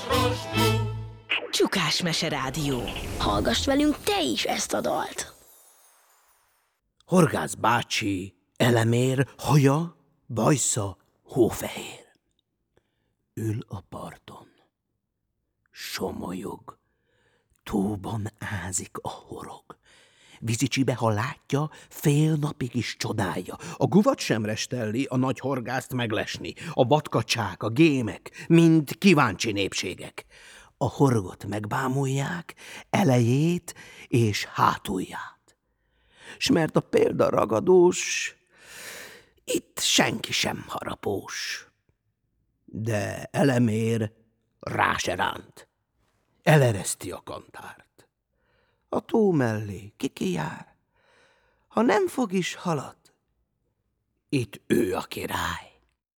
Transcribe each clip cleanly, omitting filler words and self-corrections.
Csukás Mese Rádió. Hallgass velünk te is ezt a dalt. Horgász bácsi, elemér, haja, bajsza, hófehér. Ül a parton, somolyog, tóban ázik a horog. Vizicsibe, ha látja, fél napig is csodálja. A guvat sem restelli a nagy horgászt meglesni. A vadkacsák, a gémek, mind kíváncsi népségek. A horgot megbámulják, elejét és hátulját. S mert a példa ragadós, itt senki sem harapós. De elemér rá se ránt, elereszti a kantárt. A tó mellé ki jár, ha nem fog is halad, itt ő a király.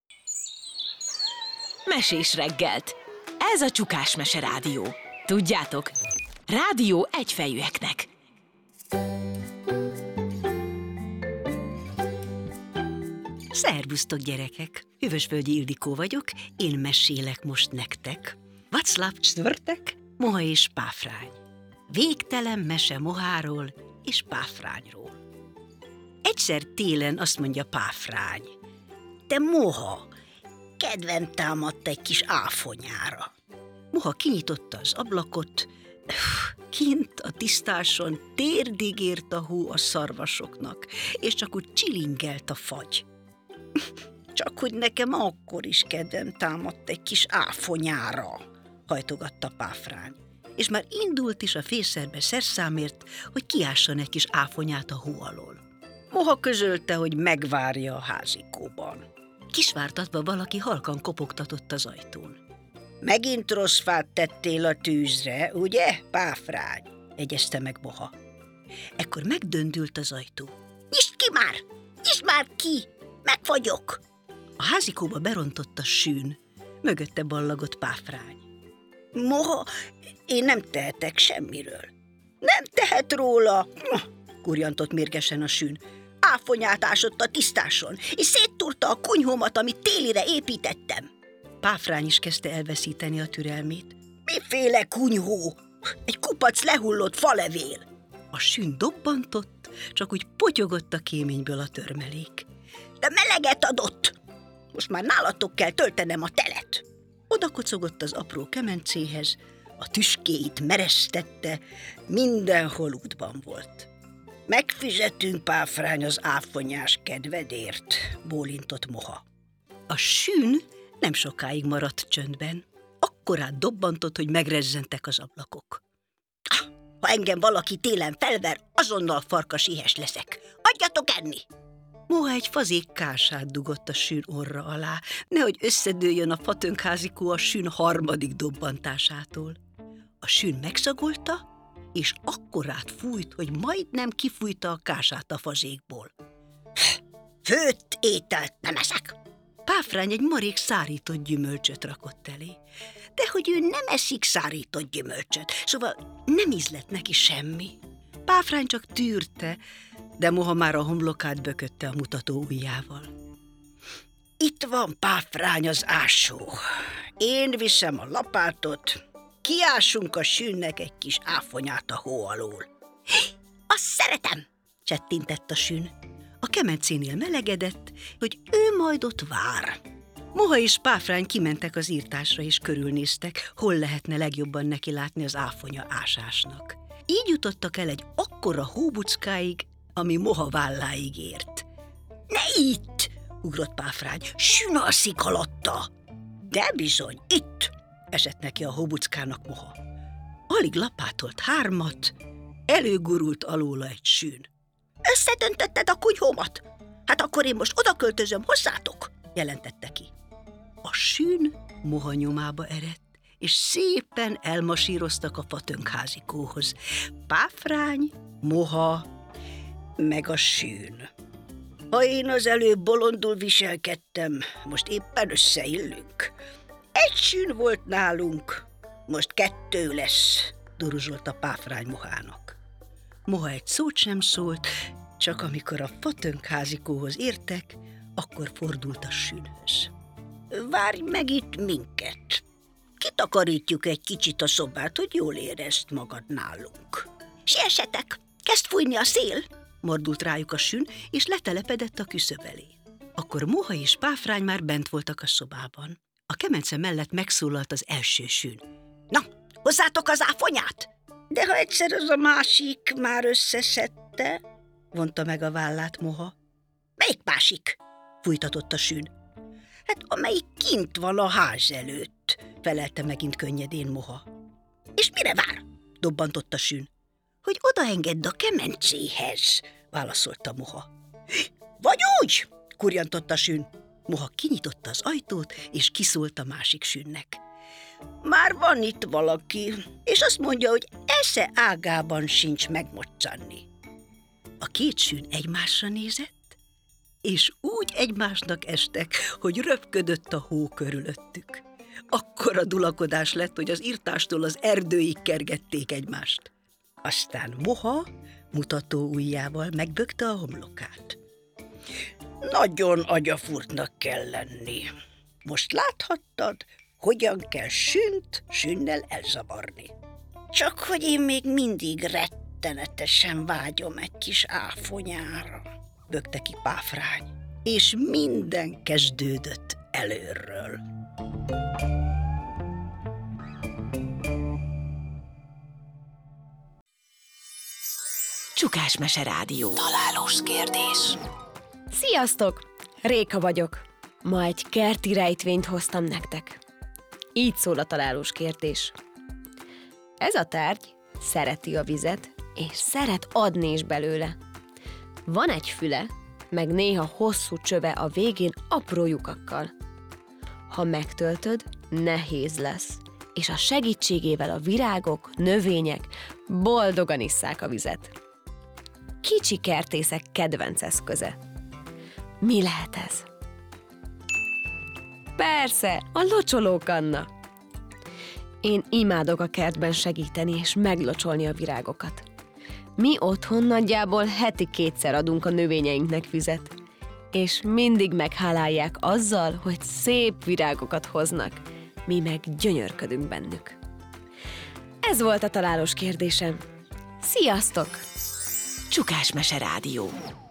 Mesés reggelt. Ez a Csukás Mese Rádió. Tudjátok, rádió egyfejűeknek. Szervusztok, gyerekek! Hűvösvölgyi Ildikó vagyok, én mesélek most nektek. Václav Czwartek, Moha és Páfrány. Végtelen mese Moháról és Páfrányról. Egyszer télen azt mondja Páfrány: te Moha, kedvem támadt egy kis áfonyára. Moha kinyitotta az ablakot, kint a tisztáson térdig ért a hó a szarvasoknak, és csak úgy csilingelt a fagy. Csak hogy nekem akkor is kedvem támadt egy kis áfonyára, hajtogatta Páfrány, és már indult is a fészerbe szerszámért, hogy kiásson egy kis áfonyát a hó alól. Moha közölte, hogy megvárja a házikóban. Kisvártatva valaki halkan kopogtatott az ajtón. Megint rossz fát tettél a tűzre, ugye, Páfrány? Jegyezte meg Moha. Ekkor megdöndült az ajtó. Nyisd ki már! Nyisd már ki! Meg vagyok! A házikóba berontott a sűn, mögötte ballagott Páfrány. Moha, én nem tehetek semmiről. Nem tehet róla, kurjantott mérgesen a sűn. Áfonyát ásott a tisztáson, és széttúrta a kunyhómat, amit télire építettem. Páfrány is kezdte elveszíteni a türelmét. Miféle kunyhó? Egy kupac lehullott falevél. A sűn dobbantott, csak úgy potyogott a kéményből a törmelék. De meleget adott! Most már nálatok kell töltenem a telet. Oda kocogott az apró kemencéhez, a tüskéit meresztette, mindenhol útban volt. Megfizetünk, Páfrány, az áfonyás kedvedért, bólintott Moha. A sűn nem sokáig maradt csöndben. Akkorát dobbantott, hogy megrezzentek az ablakok. Ha engem valaki télen felver, azonnal farkas éhes leszek. Adjatok enni! Moha egy fazék kását dugott a sűn orra alá, nehogy összedőljön a fatönkházikó a sűn harmadik dobbantásától. A sűn megszagolta, és akkorát fújt, hogy majdnem kifújta a kását a fazékból. Főtt ételt nem eszek! Páfrány egy marék szárított gyümölcsöt rakott elé. De hogy ő nem eszik szárított gyümölcsöt, szóval nem ízlett neki semmi. Páfrány csak tűrte, de Moha már a homlokát bökötte a mutató ujjával. Itt van, Páfrány, az ásó. Én viszem a lapátot, kiásunk a sűnnek egy kis áfonyát a hó alól. Azt szeretem, csettintett a sűn. A kemencénél melegedett, hogy ő majd ott vár. Moha és Páfrány kimentek az írtásra és körülnéztek, hol lehetne legjobban nekilátni az áfonya ásásnak. Így jutottak el egy akkora hóbuckáig, ami Moha válláig ért. Ne itt! Ugrott Páfrány, sűn alszik alatta. De bizony, itt! Esett neki a hóbuckának Moha. Alig lapátolt hármat, előgurult alóla egy sűn. Összedöntötted a kunyhómat? Hát akkor én most odaköltözöm hozzátok, jelentette ki. A sűn Moha nyomába eredt, és szépen elmasíroztak a fatönkházikóhoz. Páfrány, Moha, meg a sűn. Ha én az előbb bolondul viselkedtem, most éppen összeillünk. Egy sűn volt nálunk, most 2 lesz, duruzsolt a Páfrány Mohának. Moha egy szót sem szólt, csak amikor a fatönkházikóhoz értek, akkor fordult a sűnhöz. Várj meg itt minket, Kitakarítjuk egy kicsit a szobát, hogy jól érezd magad nálunk. Siessetek, kezd fújni a szél, mordult rájuk a Sün, és letelepedett a küszöb elé. Akkor Moha és Páfrány már bent voltak a szobában. A kemence mellett megszólalt az első Sün. Na, hozzátok az áfonyát! De ha egyszer az a másik már összeszedte, vonta meg a vállát Moha. Melyik másik? Fújtatott a Sün. Hát amelyik kint van a ház előtt, felelte megint könnyedén Moha. És mire vár? Dobbantott a Sün. Hogy odaengedd a kemencéhez, válaszolta Moha. Vagy úgy, kurjantott a Sün. Moha kinyitotta az ajtót, és kiszólt a másik Sünnek. Már van itt valaki, és azt mondja, hogy esze ágában sincs megmoccanni. A két Sün egymásra nézett, és úgy egymásnak estek, hogy röpködött a hó körülöttük. Akkora dulakodás lett, hogy az irtástól az erdőig kergették egymást. Aztán Moha mutató ujjával megbökte a homlokát. Nagyon agyafurtnak kell lenni. Most láthattad, hogyan kell Sünt Sünnel elzavarni. Csak hogy én még mindig rettenetesen vágyom egy kis áfonyára, bökte ki Páfrány, és minden kezdődött előről. Csukásmese Rádió. Találós kérdés. Sziasztok! Réka vagyok. Ma egy kerti rejtvényt hoztam nektek. Így szól a találós kérdés. Ez a tárgy szereti a vizet, és szeret adni is belőle. Van egy füle, meg néha hosszú csöve a végén apró lyukakkal. Ha megtöltöd, nehéz lesz, és a segítségével a virágok, növények boldogan isszák a vizet. Kicsi kertészek kedvenc eszköze. Mi lehet ez? Persze, a locsolókanna. Én imádok a kertben segíteni és meglocsolni a virágokat. Mi otthon nagyjából heti 2-szer adunk a növényeinknek vizet, és mindig meghálálják azzal, hogy szép virágokat hoznak, mi meg gyönyörködünk bennük. Ez volt a találós kérdésem. Sziasztok! Csukásmese Rádió.